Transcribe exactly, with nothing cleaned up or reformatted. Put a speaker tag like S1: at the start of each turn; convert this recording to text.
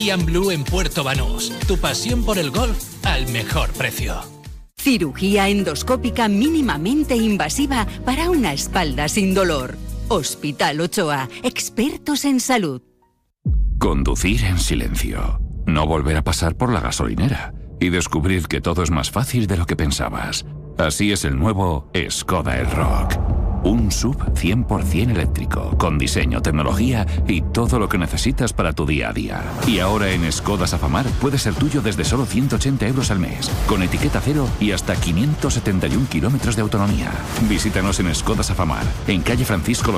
S1: Blue en Puerto Banús. Tu pasión por el golf al mejor precio.
S2: Cirugía endoscópica mínimamente invasiva para una espalda sin dolor. Hospital Ochoa, expertos en salud.
S3: Conducir en silencio. No volver a pasar por la gasolinera. Y descubrir que todo es más fácil de lo que pensabas. Así es el nuevo Skoda Elroq. Un S U V cien por ciento eléctrico, con diseño, tecnología y todo lo que necesitas para tu día a día. Y ahora en Skoda Safamar puede ser tuyo desde solo ciento ochenta euros al mes, con etiqueta cero y hasta quinientos setenta y uno kilómetros de autonomía. Visítanos en Skoda Safamar, en calle Francisco